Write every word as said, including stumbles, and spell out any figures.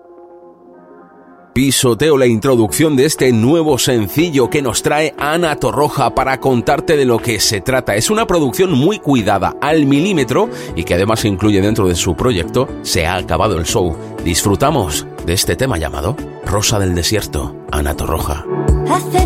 Pisoteo la introducción de este nuevo sencillo que nos trae Ana Torroja para contarte de lo que se trata. Es una producción muy cuidada, al milímetro, y que además incluye dentro de su proyecto Se ha acabado el show. Disfrutamos de este tema llamado Rosa del Desierto, Ana Torroja. Hace